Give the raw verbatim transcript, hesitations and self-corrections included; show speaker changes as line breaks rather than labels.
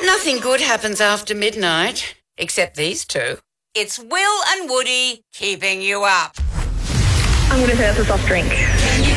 Nothing good happens after midnight, except these two. It's Will and Woody keeping you up.
I'm going to say that's a soft drink.